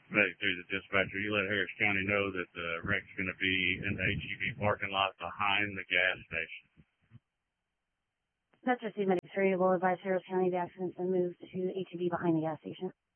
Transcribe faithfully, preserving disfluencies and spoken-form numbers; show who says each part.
Speaker 1: Right, through the dispatcher, you let Harris County know that the wreck's going to be in the H E B parking lot behind the gas station.
Speaker 2: Dispatcher Steve Medic three will advise Harris County the accident's been moved to H E B behind the gas station.